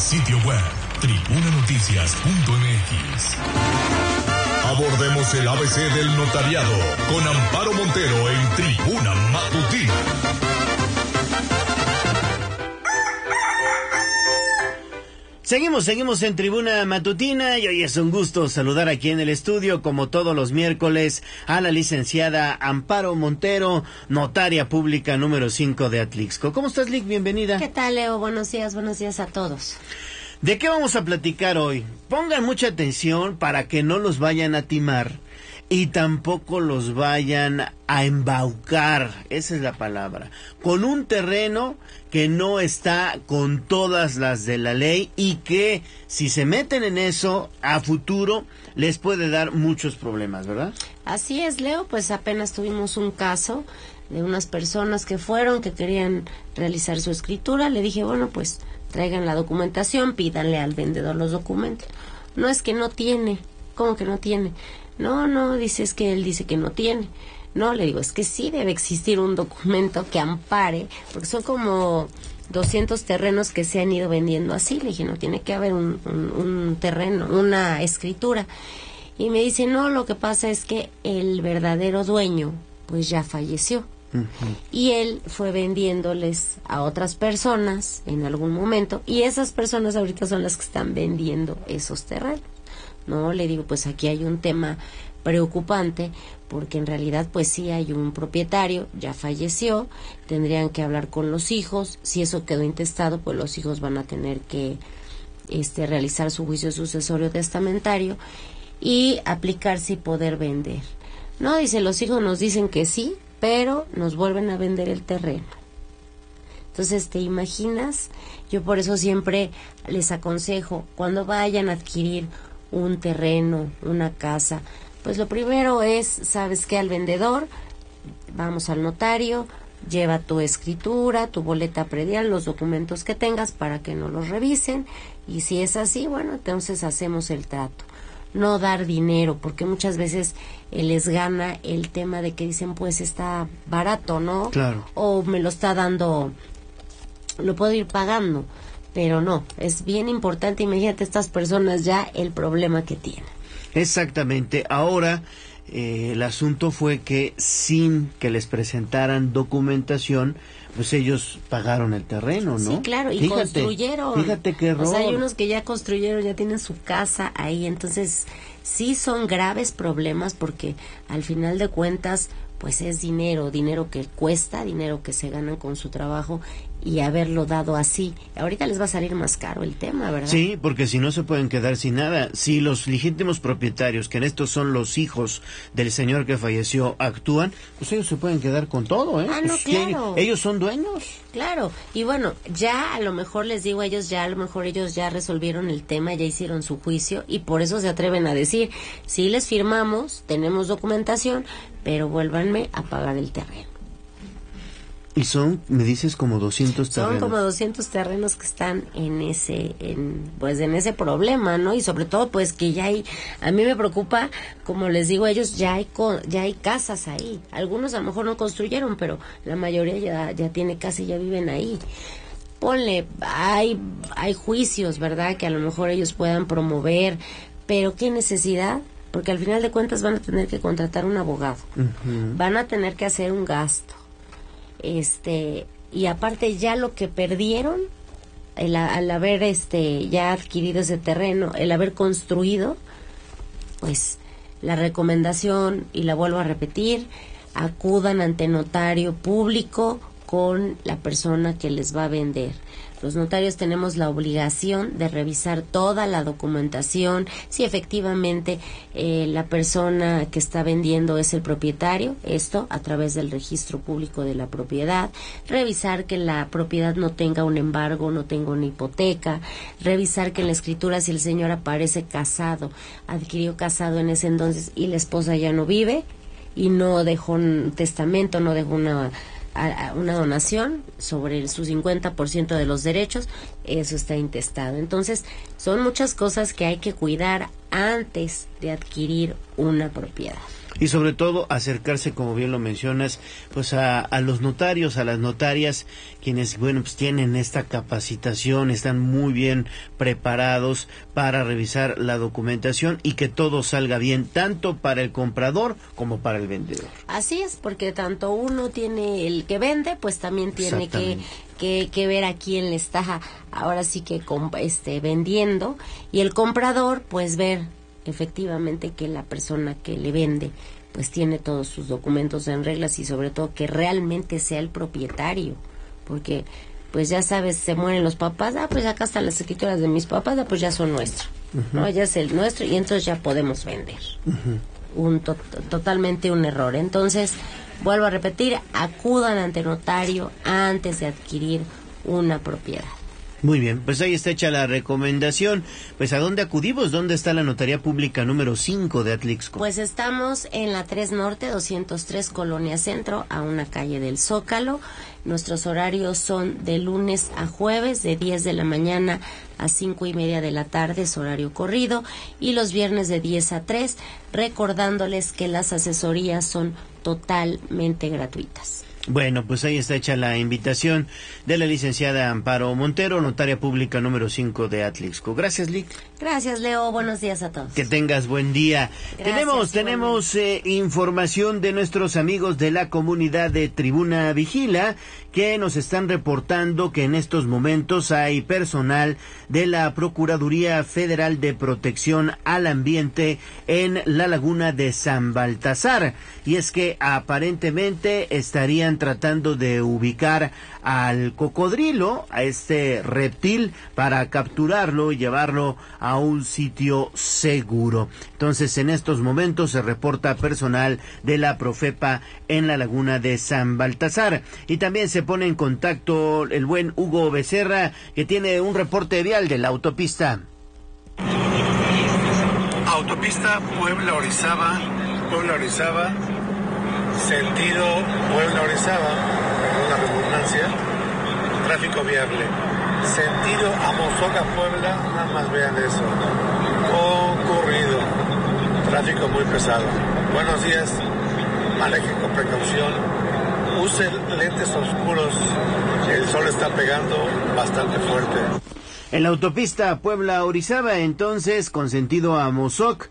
sitio web tribunanoticias.mx. Abordemos el ABC del notariado con Amparo Montero en Tribuna Matutina. Seguimos en Tribuna Matutina y hoy es un gusto saludar aquí en el estudio, como todos los miércoles, a la licenciada Amparo Montero, notaria pública número 5 de Atlixco. ¿Cómo estás, Lic? Bienvenida. ¿Qué tal, Leo? Buenos días a todos. ¿De qué vamos a platicar hoy? Pongan mucha atención para que no los vayan a timar y tampoco los vayan a embaucar, esa es la palabra, con un terreno que no está con todas las de la ley y que si se meten en eso a futuro les puede dar muchos problemas, ¿verdad? Así es, Leo, pues apenas tuvimos un caso de unas personas que querían realizar su escritura. Le dije, bueno, pues traigan la documentación, pídanle al vendedor los documentos. No, es que no tiene. ¿Cómo que no tiene? No, dice, es que él dice que no tiene. No, le digo, es que sí debe existir un documento que ampare, porque son como 200 terrenos que se han ido vendiendo así. Le dije, no, tiene que haber un terreno, una escritura. Y me dice, no, lo que pasa es que el verdadero dueño, pues ya falleció. Y él fue vendiéndoles a otras personas en algún momento, y esas personas ahorita son las que están vendiendo esos terrenos. No, le digo, pues aquí hay un tema preocupante, porque en realidad pues sí hay un propietario, ya falleció, tendrían que hablar con los hijos. Si eso quedó intestado, pues los hijos van a tener que realizar su juicio sucesorio testamentario y aplicarse y poder vender. No, dice, los hijos nos dicen que sí, pero nos vuelven a vender el terreno. Entonces, ¿te imaginas? Yo por eso siempre les aconsejo, cuando vayan a adquirir un terreno, una casa, pues lo primero es, ¿sabes qué? Al vendedor, vamos al notario, lleva tu escritura, tu boleta predial, los documentos que tengas para que no los revisen, y si es así, bueno, entonces hacemos el trato. No dar dinero, porque muchas veces les gana el tema de que dicen, pues está barato, ¿no? Claro. O me lo está dando, lo puedo ir pagando, pero no, es bien importante. Imagínate estas personas ya el problema que tienen. Exactamente. Ahora, el asunto fue que sin que les presentaran documentación, pues ellos pagaron el terreno, ¿no? Sí, claro, y construyeron. Fíjate qué error. O sea, hay unos que ya construyeron, ya tienen su casa ahí, entonces sí son graves problemas, porque al final de cuentas, pues es dinero que cuesta, dinero que se ganan con su trabajo, y haberlo dado así, ahorita les va a salir más caro el tema, ¿verdad? Sí, porque si no se pueden quedar sin nada. Si los legítimos propietarios, que en estos son los hijos del señor que falleció, actúan, pues ellos se pueden quedar con todo, ¿eh? Ah, no, pues claro. Ellos son dueños. Claro, y bueno, ya a lo mejor les digo a ellos, ya a lo mejor ellos ya resolvieron el tema, ya hicieron su juicio, y por eso se atreven a decir, sí les firmamos, tenemos documentación, pero vuélvanme a pagar el terreno. Y son, me dices, como 200 terrenos. Son como 200 terrenos que están en ese problema, ¿no? Y sobre todo, pues que ya hay, a mí me preocupa, como les digo a ellos, ya hay casas ahí. Algunos a lo mejor no construyeron, pero la mayoría ya tiene casa y ya viven ahí. Ponle, hay juicios, ¿verdad? Que a lo mejor ellos puedan promover, pero ¿qué necesidad? Porque al final de cuentas van a tener que contratar un abogado. Van a tener que hacer un gasto. Y aparte ya lo que perdieron al haber ya adquirido ese terreno, el haber construido, pues la recomendación, y la vuelvo a repetir, acudan ante notario público con la persona que les va a vender. Los notarios tenemos la obligación de revisar toda la documentación, si efectivamente la persona que está vendiendo es el propietario, esto a través del registro público de la propiedad, revisar que la propiedad no tenga un embargo, no tenga una hipoteca, revisar que en la escritura, si el señor aparece casado, adquirió casado en ese entonces y la esposa ya no vive y no dejó un testamento, no dejó una donación sobre su 50% de los derechos, eso está intestado. Entonces, son muchas cosas que hay que cuidar antes de adquirir una propiedad. Y sobre todo acercarse, como bien lo mencionas, pues a los notarios, a las notarias, quienes, bueno, pues tienen esta capacitación, están muy bien preparados para revisar la documentación y que todo salga bien, tanto para el comprador como para el vendedor. Así es, porque tanto uno tiene, el que vende, pues también tiene que ver a quién le está ahora sí que vendiendo, y el comprador pues ver efectivamente que la persona que le vende pues tiene todos sus documentos en reglas, y sobre todo que realmente sea el propietario, porque pues ya sabes, se mueren los papás, pues acá están las escrituras de mis papás, pues ya son nuestros, ¿no? Ya es el nuestro, y entonces ya podemos vender. Totalmente un error. Entonces, vuelvo a repetir, acudan ante notario antes de adquirir una propiedad. Muy bien, pues ahí está hecha la recomendación. Pues ¿a dónde acudimos? ¿Dónde está la Notaría Pública número 5 de Atlixco? Pues estamos en la 3 Norte, 203 Colonia Centro, a una calle del Zócalo. Nuestros horarios son de lunes a jueves, de 10 de la mañana a 5:30 de la tarde, es horario corrido, y los viernes de 10 a 3, recordándoles que las asesorías son totalmente gratuitas. Bueno, pues ahí está hecha la invitación de la licenciada Amparo Montero, notaria pública número 5 de Atlixco. Gracias, Lic. Gracias, Leo. Buenos días a todos. Que tengas buen día. Gracias, Tenemos información de nuestros amigos de la comunidad de Tribuna Vigila, que nos están reportando que en estos momentos hay personal de la Procuraduría Federal de Protección al Ambiente en la laguna de San Baltasar. Y es que aparentemente estarían tratando de ubicar al cocodrilo, a este reptil, para capturarlo y llevarlo a un sitio seguro. Entonces, en estos momentos se reporta personal de la Profepa en la laguna de San Baltasar. Y también se pone en contacto el buen Hugo Becerra, que tiene un reporte vial de la autopista. Autopista Puebla-Orizaba, sentido Puebla-Orizaba, perdón la redundancia, tráfico viable. Sentido Amozoc a Puebla, nada más vean eso. Concurrido, tráfico muy pesado. Buenos días, manejen con precaución, usen lentes oscuros, el sol está pegando bastante fuerte. En la autopista Puebla-Orizaba, entonces, con sentido a Amozoc,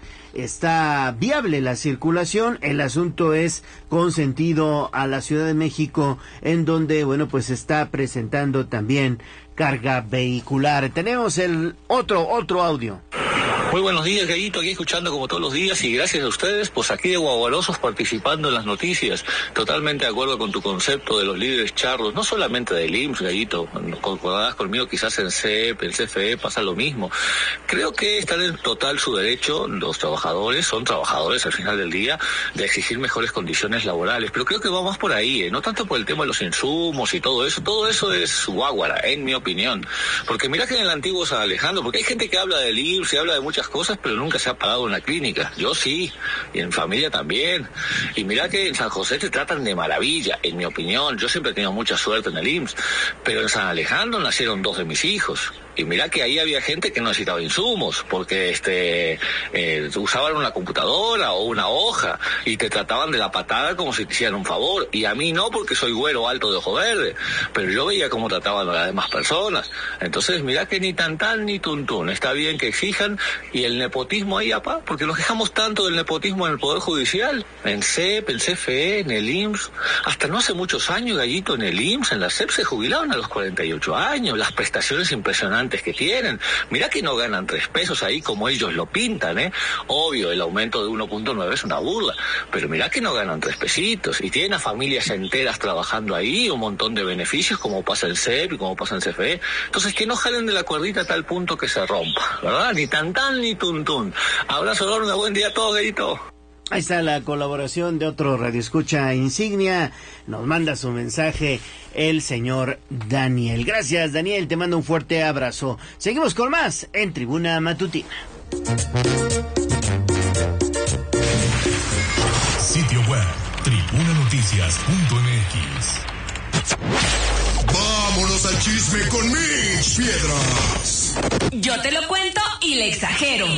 está viable la circulación. El asunto es con sentido a la Ciudad de México, en donde, bueno, pues está presentando también carga vehicular. Tenemos el otro audio. Muy buenos días, Gallito, aquí escuchando como todos los días, y gracias a ustedes, pues aquí de Guagualosos participando en las noticias. Totalmente de acuerdo con tu concepto de los líderes charros, no solamente del IMSS, Gallito, concordarás conmigo, quizás en CEP, en CFE pasa lo mismo. Creo que están en total su derecho, los trabajadores, son trabajadores al final del día, de exigir mejores condiciones laborales, pero creo que va más por ahí, no tanto por el tema de los insumos y todo eso es guaguara, en mi opinión. Porque mira que en el antiguo San Alejandro, porque hay gente que habla del IMSS y habla de muchas cosas, pero nunca se ha pagado una clínica. Yo sí, y en familia también. Y mira que en San José te tratan de maravilla, en mi opinión. Yo siempre he tenido mucha suerte en el IMSS, pero en San Alejandro nacieron 2 de mis hijos. Y mira que ahí había gente que no necesitaba insumos, porque usaban una computadora o una hoja y te trataban de la patada como si te hicieran un favor. Y a mí no, porque soy güero alto de ojo verde, pero yo veía cómo trataban a las demás personas. Entonces mira que ni tan ni tuntún. Está bien que exijan, y el nepotismo ahí, apá, porque nos quejamos tanto del nepotismo en el Poder Judicial, en CEP, en CFE, en el IMSS. Hasta no hace muchos años, Gallito, en el IMSS, en la CEP se jubilaban a los 48 años. Las prestaciones impresionantes que tienen. Mira que no ganan 3 pesos ahí como ellos lo pintan, Obvio, el aumento de 1.9 es una burla, pero mira que no ganan 3 pesitos y tienen a familias enteras trabajando ahí, un montón de beneficios como pasa en CEP y como pasa en CFE. Entonces que no jalen de la cuerdita a tal punto que se rompa, ¿verdad? Ni tan ni tuntún. Abrazo enorme, buen día a todos, Gallito. Ahí está la colaboración de otro radioescucha insignia. Nos manda su mensaje el señor Daniel. Gracias, Daniel. Te mando un fuerte abrazo. Seguimos con más en Tribuna Matutina. Sitio web, tribunanoticias.mx. Vámonos al chisme con Mitch Piedras. Yo te lo cuento y le exagero.